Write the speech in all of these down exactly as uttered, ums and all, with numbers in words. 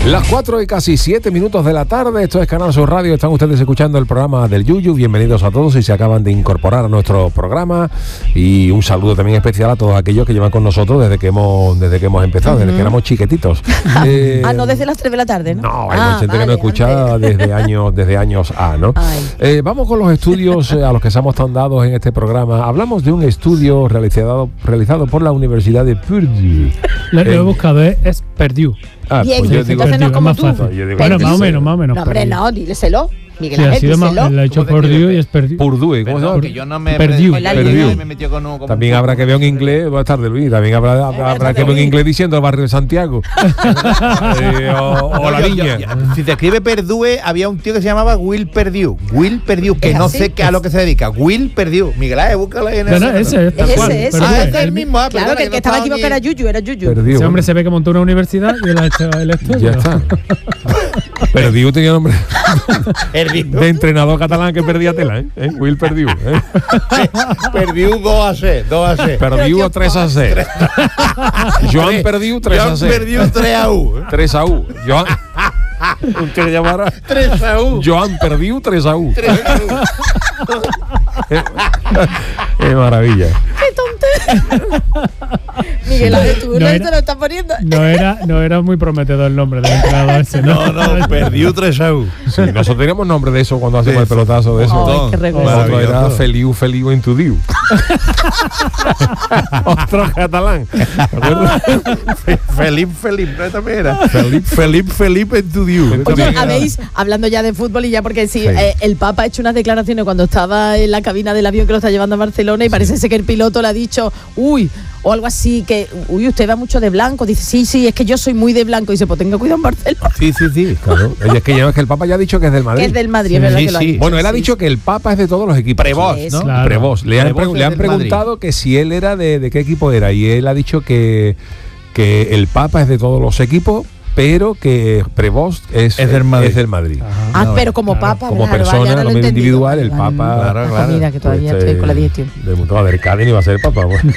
Las cuatro y casi siete minutos de la tarde, esto es Canal Sur Radio, están ustedes escuchando el programa del Yuyu, bienvenidos a todos si se acaban de incorporar a nuestro programa y un saludo también especial a todos aquellos que llevan con nosotros desde que hemos desde que hemos empezado, uh-huh. desde que éramos chiquititos. eh, ah, no desde las tres de la tarde, ¿no? No, hay ah, mucha gente vale, que nos escucha desde años, desde años A, ¿no? Eh, vamos con los estudios eh, a los que estamos tan dados en este programa. Hablamos de un estudio realizado, realizado por la Universidad de Purdue. Lo he buscado, es, es Purdue. Ah, Bien, pues yo digo, entonces no es como tú. No, digo, bueno, más o menos, más o menos. No, hombre, no, díleselo. Miguel sí, Ángel, díselo. Lo ha hecho Purdue y es Purdue. Purdue, ¿cómo se llama? Que yo no me Purdue. me metió con un, También habrá que ver en inglés, buenas tardes Luis, también habrá, habrá, habrá que ver en inglés diciendo el barrio de Santiago. eh, o, o la Viña. Si te escribe Purdue, había un tío que se llamaba Will Purdue. Will Purdue, que no sé qué a lo que se dedica. Will Purdue. Miguel Ángel, búscalo ahí en el. No, no, ese, es ese, ese. Ah, ese es el mismo. Ah, claro, que el que estaba equivocado era Yuyu, era Yuyu. Ese hombre se ve que montó una universidad y él ha hecho el estudio. Ya está. Purdue tenía nombre de entrenador catalán que perdía tela, ¿eh? ¿Eh? Will Purdue, ¿eh? Purdue dos a C, dos a C. Purdue tres a C. Joan Purdue tres a C. Joan Purdue tres a U. tres a U. Joan un que llamara tres a U. Joan Purdue tres a U. tres a U. Qué maravilla. Qué tontería. Miguel Ángel, tú no, era, te lo estás poniendo. No era, no era muy prometedor el nombre del entrenador ese, ¿no? No, no, Purdue tres a U. Sí, nosotros teníamos nombre de eso cuando hacíamos el pelotazo de eso. Oh, qué Otro era Feliu Feliu en tu Diu. Otro catalán. Felipe Felipe, no también era. Felipe Felipe Felipe en tu Diu. Oye, habéis, hablando ya de fútbol y ya porque sí, sí. Eh, el Papa ha hecho unas declaraciones cuando estaba en la cabina del avión que lo está llevando a Barcelona y sí. parece ser que el piloto le ha dicho, uy, o algo así, que, uy, usted va mucho de blanco. Dice, sí, sí, es que yo soy muy de blanco. Dice, pues tenga cuidado en Barcelona. Sí, sí, sí, claro. Es que, ya, es que el Papa ya ha dicho que es del Madrid. Que es del Madrid, sí, es verdad sí, que lo sí. ha dicho. Bueno, él sí. ha dicho que el Papa es de todos los equipos. Prevos, ¿no? Claro. Prevos. Le han, Prevos le han preguntado Madrid. Que si él era de, de qué equipo era y él ha dicho que, que el Papa es de todos los equipos, pero que Prevost es, es del Madrid. Es del Madrid. Ah, no, pero como claro. Papa, como claro, persona, vale, no lo individual, el Papa. Claro, claro. Mira, que todavía pues, estoy con la digestión. De mundo del Cádiz ni va a ser el Papa. Bueno.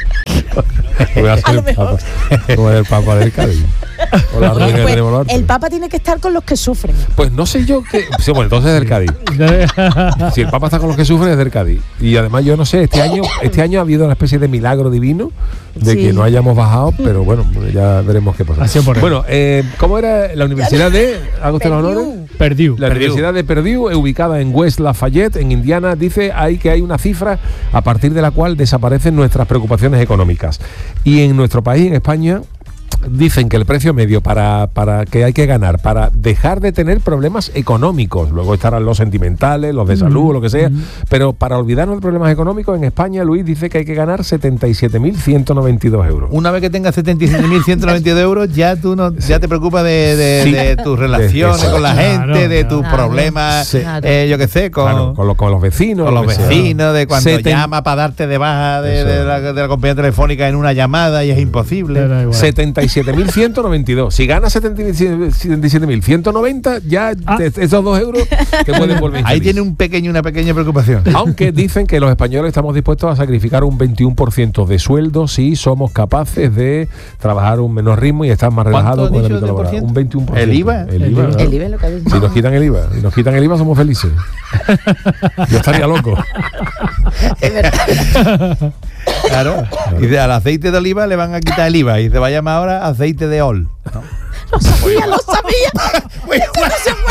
Voy a ser el Papa. Como el Papa del Cádiz. O la pues, pues, el Papa tiene que estar con los que sufren. Pues no sé yo qué. Sí, bueno, entonces es del Cádiz. Si el Papa está con los que sufren es del Cádiz. Y además yo no sé, este año, este año ha habido una especie de milagro divino de sí. que no hayamos bajado, pero bueno, ya veremos qué pasa. Bueno, eh, ¿cómo era la universidad de ¿hago usted los honores? Purdue. La Purdue. Universidad de Purdue, ubicada en West Lafayette, en Indiana, dice ahí que hay una cifra a partir de la cual desaparecen nuestras preocupaciones económicas. Y en nuestro país, en España, dicen que el precio medio para, para que hay que ganar para dejar de tener problemas económicos, luego estarán los sentimentales, los de salud, mm, lo que sea, mm. pero para olvidarnos de problemas económicos, en España, Luis dice que hay que ganar setenta y siete mil ciento noventa y dos euros. Una vez que tengas setenta y siete mil ciento noventa y dos euros, ya tú no, ya te preocupas de, de, sí. de tus relaciones de, con la gente, claro, de tus claro, problemas, sí. eh, yo qué sé, con, claro, con, lo, con los vecinos. Con los vecinos, de cuando Seten... llama para darte de baja de, de, la, de la compañía telefónica en una llamada y es imposible. setenta y siete mil ciento noventa y dos. Si ganas setenta y siete mil ciento noventa, ya ah. te, esos dos euros te pueden volver. Ahí tiene un pequeño, una pequeña preocupación. Aunque dicen que los españoles estamos dispuestos a sacrificar un veintiuno por ciento de sueldo si somos capaces de trabajar a un menor ritmo y estar más relajados con el ámbito laboral. Un veintiuno por ciento. ¿El IVA? El IVA, el, el IVA es lo que ha dicho. Si nos quitan el IVA, si nos quitan el IVA somos felices. Yo estaría loco. Es verdad. Claro. Y de, al aceite de oliva le van a quitar el IVA y se va a llamar ahora aceite de ol. ¿No? Lo sabía, lo sabía. Muy bueno. No se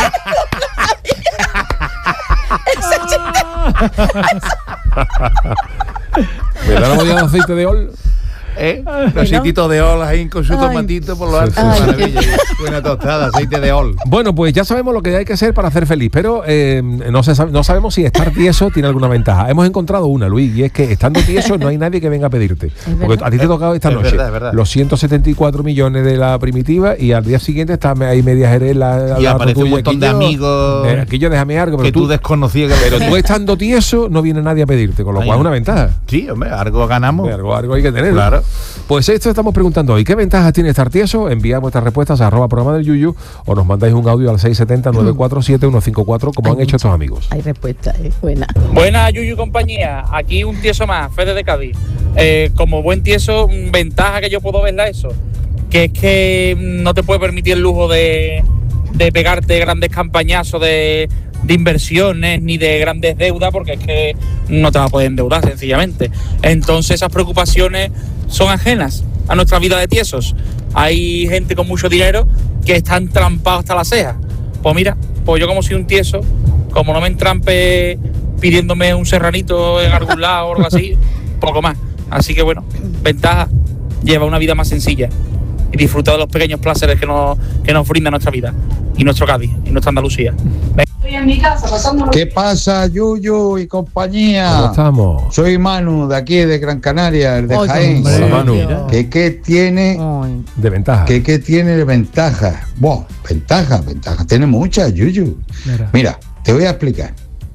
puede. ¿Me da la botella de aceite de ol? ¿Eh? Los aceititos de ol ahí con su ay. tomatito por lo alto. Sí, maravilla. Buena tostada, aceite de ol. Bueno, pues ya sabemos lo que hay que hacer para hacer feliz, pero eh, no, se sabe, no sabemos si estar tieso tiene alguna ventaja. Hemos encontrado una, Luis, y es que estando tieso no hay nadie que venga a pedirte. Porque a ti te ha tocado esta es noche verdad, verdad. los ciento setenta y cuatro millones de la primitiva y al día siguiente está ahí media Jerez la, y la aparece un montón de yo, amigos eh, aquí yo déjame algo, pero que tú, tú desconocías. Que pero tú estando tieso no viene nadie a pedirte, con lo ay, cual es una ventaja. Sí, hombre, algo ganamos. Hombre, algo, algo hay que tener. Claro. Pues esto estamos preguntando hoy. ¿Qué ventajas tiene estar tieso? Enviad vuestras respuestas a arroba programa del Yuyu o nos mandáis un audio al seis siete cero, nueve cuatro siete, uno cinco cuatro como hay han hecho estos amigos. Hay respuesta, es buena. Buena, Yuyu compañía. Aquí un tieso más, Fede de Cádiz. Eh, como buen tieso, ventaja que yo puedo verla eso. que es que no te puedes permitir el lujo de, de pegarte grandes campañazos de, de inversiones ni de grandes deudas, porque es que no te vas a poder endeudar sencillamente. Entonces esas preocupaciones son ajenas a nuestra vida de tiesos. Hay gente con mucho dinero que está entrampado hasta la ceja. Pues mira, pues yo como soy un tieso, como no me entrampe pidiéndome un serranito en algún lado o algo así, poco más. Así que bueno, ventaja, lleva una vida más sencilla y disfruta de los pequeños placeres que nos, que nos brinda nuestra vida y nuestro Cádiz y nuestra Andalucía. Estoy en mi casa pasando. ¿Qué pasa, Yuyu y compañía? ¿Cómo estamos? Soy Manu, de aquí, de Gran Canaria, el de Oye, Jaén. Hola, Manu. ¿Qué, qué tiene De ventaja. ¿Qué, qué tiene de ventaja? Bueno, ventaja, ventaja. Tiene muchas, Yuyu. Mira. Mira, te voy a explicar.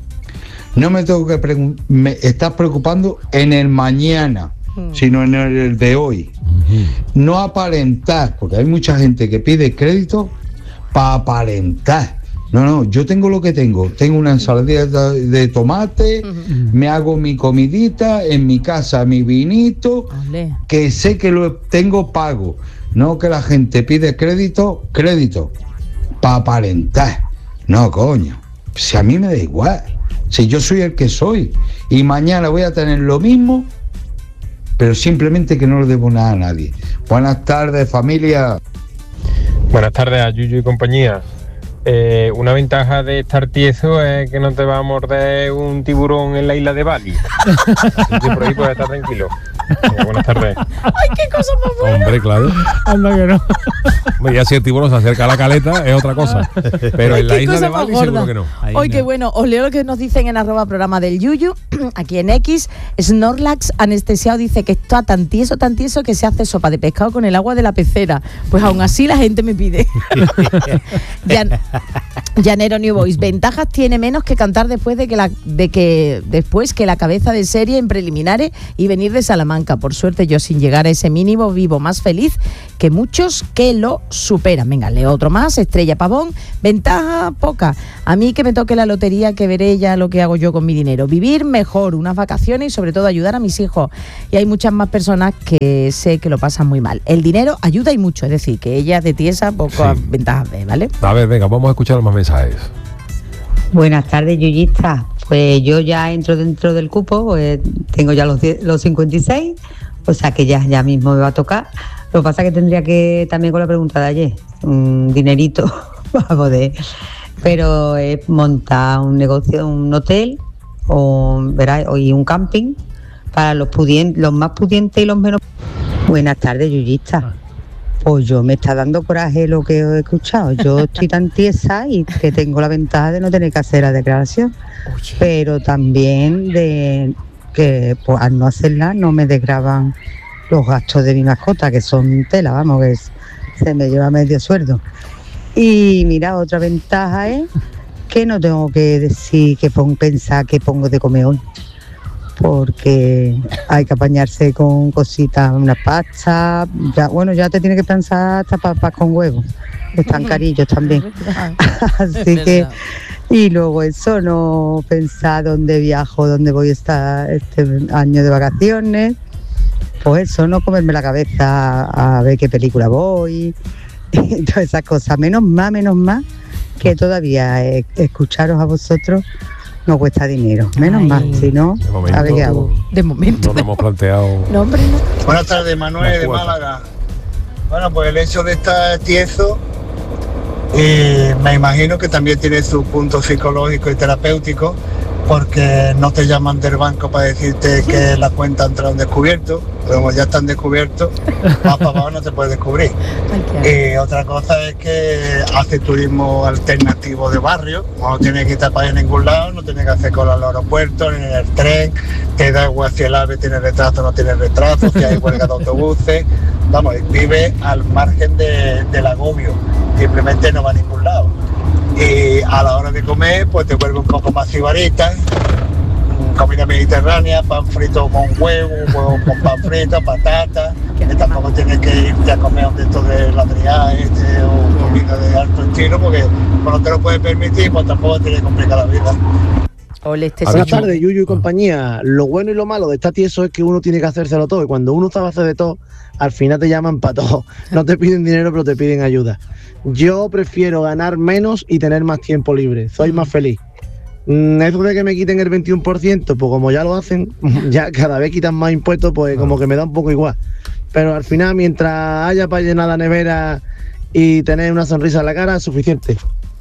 No me tengo que preguntar, me estás preocupando en el mañana, sino en el de hoy. Ujú. No aparentar, porque hay mucha gente que pide crédito para aparentar. No, no, yo tengo lo que tengo. Tengo una ensalada de, de tomate, Ujú. me hago mi comidita, en mi casa mi vinito, Ole. que sé que lo tengo pago. No que la gente pide crédito, crédito, para aparentar. No, coño, si a mí me da igual. Si yo soy el que soy y mañana voy a tener lo mismo, pero simplemente que no le debo nada a nadie. Buenas tardes, familia. Buenas tardes a Yuyu y compañía. Eh, una ventaja de estar tieso es que no te va a morder un tiburón en la isla de Bali. Así que por ahí puedes estar tranquilo. Eh, buenas tardes. Ay, qué cosa más buena. Hombre, claro. Anda que no. Hombre, ya si el tiburón se acerca a la caleta es otra cosa. Pero Ay, en la qué isla cosa de más Bali gorda. seguro que no. Ahí Hoy no. qué bueno, os leo lo que nos dicen en arroba programa del Yuyu, aquí en X. Snorlax anestesiado dice que está tan tieso, tan tieso que se hace sopa de pescado con el agua de la pecera. Pues aún así la gente me pide. Llan- Llanero New Boys, ventajas tiene menos que cantar después de que la de que después que la cabeza de serie en preliminares y venir de Salamanca. Por suerte yo sin llegar a ese mínimo vivo más feliz que muchos que lo superan. Venga, leo otro más. Estrella Pavón, ventaja poca. A mí que me toque la lotería, que veré ya lo que hago yo con mi dinero. Vivir mejor, unas vacaciones y sobre todo ayudar a mis hijos. Y hay muchas más personas que sé que lo pasan muy mal. El dinero ayuda y mucho, es decir, que ella de tiesa pocas Sí. ventajas ve, ¿vale? A ver, venga, vamos a escuchar más mensajes. Buenas tardes, Yuyista. Pues yo ya entro dentro del cupo, pues tengo ya los, die- los cincuenta y seis, o sea que ya, ya mismo me va a tocar. Lo que pasa es que tendría que, también con la pregunta de ayer, un dinerito para poder, pero es montar un negocio, un hotel o, verá, y un camping para los, pudien- los más pudientes y los menos. Buenas tardes, Yuyista. Pues yo me está dando coraje lo que he escuchado. Yo estoy tan tiesa y que tengo la ventaja de no tener que hacer la declaración, pero también de que pues, al no hacerla no me desgravan los gastos de mi mascota, que son tela, vamos, que es- se me lleva medio sueldo. Y mira, otra ventaja es que no tengo que decir, que pongo, pensar que pongo de comer hoy, porque hay que apañarse con cositas, una pasta, ya, bueno, ya te tienes que pensar hasta papas con huevos, están carillos también. Así que, y luego eso, no pensar dónde viajo, dónde voy a estar este año de vacaciones, pues eso, no comerme la cabeza a ver qué película voy, y todas esas cosas. Menos más, menos más, que todavía eh, escucharos a vosotros no cuesta dinero, menos Ay. más, si no, De momento, a ver qué hago. De momento. no nos hemos planteado. No, hombre, no. Buenas tardes, Manuel Las de cuotas. Málaga. Bueno, pues el hecho de estar tieso, eh, me imagino que también tiene su punto psicológico y terapéutico, porque no te llaman del banco para decirte que la cuenta ha entrado en descubierto, pero como ya están descubiertos, más para abajo no te puedes descubrir. Ay, qué asco. Eh, otra cosa es que hace turismo alternativo de barrio, no tienes que estar para ir a ningún lado, no tienes que hacer cola al aeropuerto, ni en el tren, te da igual si el AVE tiene retraso o no tiene retraso, si hay huelga de autobuses, vamos, vive al margen de- del agobio, simplemente no va a ningún lado. Y a la hora de comer, pues te vuelve un poco más sibarita, comida mediterránea, pan frito con huevo, huevo con pan frito, patata, que tampoco tienes que irte a comer un de estos de ladrillar este, o comida de alto estilo, porque cuando te lo puedes permitir, pues tampoco tienes que complicar la vida. Ole, este Buenas tardes, Yuyu y compañía. Lo bueno y lo malo de estar tieso es que uno tiene que hacérselo todo. Y cuando uno sabe hacer de todo, al final te llaman para todo. No te piden dinero, pero te piden ayuda. Yo prefiero ganar menos y tener más tiempo libre. Soy más feliz. Eso de que me quiten el veintiuno por ciento, pues como ya lo hacen, ya cada vez quitan más impuestos, pues como que me da un poco igual. Pero al final, mientras haya para llenar la nevera y tener una sonrisa en la cara, es suficiente.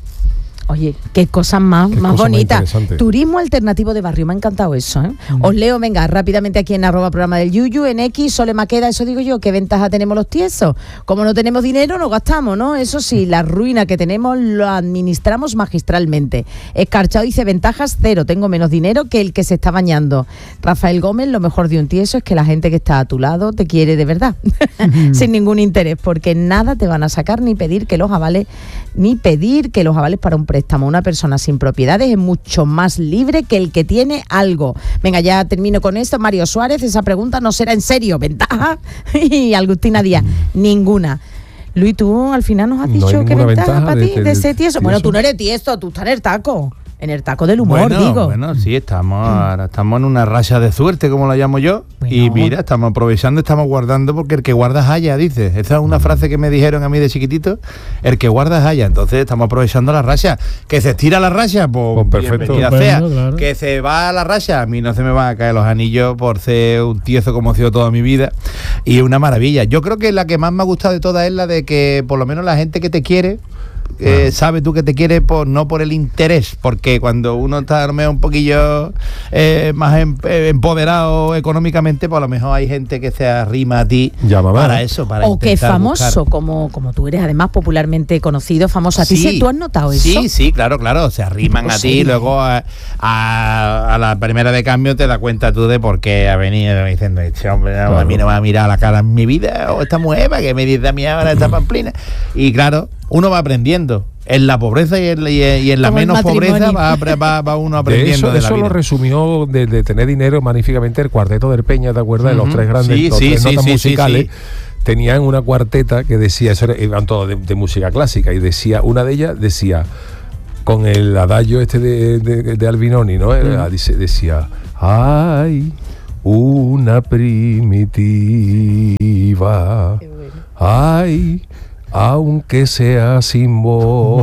Oye, qué cosas más, Qué más cosa más bonitas. interesante. Turismo alternativo de barrio, me ha encantado eso, ¿eh? Mm. Os leo, venga, rápidamente aquí en arroba programa del Yuyu, en X, Sole Maqueda, eso digo yo, ¿qué ventaja tenemos los tiesos? Como no tenemos dinero, no gastamos, ¿no? Eso sí, la ruina que tenemos lo administramos magistralmente. Escarchado dice, ventajas cero, tengo menos dinero que el que se está bañando. Rafael Gómez, lo mejor de un tieso es que la gente que está a tu lado te quiere de verdad, mm. sin ningún interés, porque nada te van a sacar ni pedir que los avales, ni pedir que los avales para un préstamo. Una persona sin propiedades es mucho más libre que el que tiene algo. Venga, ya termino con esto. Mario Suárez, esa pregunta no será en serio. ¿Ventaja? Y Agustina Díaz, ninguna. Luis, tú al final nos has No dicho hay qué ninguna ventaja ventaja para de- ti de- de ese tieso. de Bueno, eso. tú no eres tieso, tú estás en el taco. En el taco del humor, bueno, digo. Bueno, sí, estamos ahora estamos en una racha de suerte, como la llamo yo. Bueno. Y mira, estamos aprovechando, estamos guardando, porque el que guarda haya, dice. Esa es una frase que me dijeron a mí de chiquitito. El que guarda haya. Entonces estamos aprovechando la racha. Que se estira la racha, pues, Pues perfecto. bienvenida Estupendo, sea. claro. Que se va a la racha, a mí no se me van a caer los anillos por ser un tieso como he sido toda mi vida. Y es una maravilla. Yo creo que la que más me ha gustado de todas es la de que por lo menos la gente que te quiere, eh, sabe tú que te quiere por, no por el interés, porque cuando uno está a lo mejor un poquillo eh, más em- eh, empoderado económicamente, pues a lo mejor hay gente que se arrima a ti Ya, mamá. para eso, para O que es intentar famoso, buscar. como, como tú eres además popularmente conocido, famoso. ¿A ti Sí. se- tú has notado eso? Sí, sí, claro, claro. Se arriman Tipo a ti seria. y luego a, a- a la primera de cambio te das cuenta tú de por qué ha venido diciendo, este hombre no, a mí no me va a mirar a la cara en mi vida, o esta mujer, ¿para que me dice a mí ahora esta pamplina? Y claro, uno va aprendiendo. En la pobreza y en, y en- y en la Como el menos pobreza matrimonio. va, apre- va, va uno De aprendiendo eso, de, la eso vida. lo resumió de, de tener dinero magníficamente el cuarteto del Peña, ¿te acuerdas? De los Ujú. tres grandes, Sí, los sí, tres sí, notas sí, sí, musicales. sí. Tenían una cuarteta que decía, eso era- iban todos de, de música clásica, y decía, una de ellas decía, con el adagio este de, de, de Albinoni, ¿no? Era- dice- decía, ay, una primitiva, ay, aunque sea sin voz.